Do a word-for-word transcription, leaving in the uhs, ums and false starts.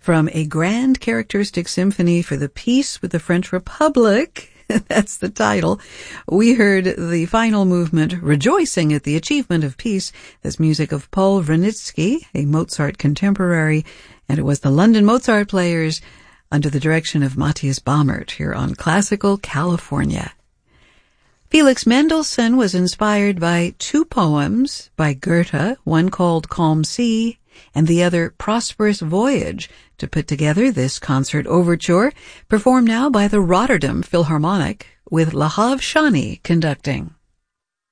From a grand characteristic symphony for the peace with the French Republic, that's the title, we heard the final movement, Rejoicing at the Achievement of Peace. That's music of Paul Wranitzky, a Mozart contemporary, and it was the London Mozart Players under the direction of Matthias Baumert here on Classical California. Felix Mendelssohn was inspired by two poems by Goethe, one called Calm Sea and the other Prosperous Voyage, to put together this concert overture, performed now by the Rotterdam Philharmonic with Lahav Shani conducting.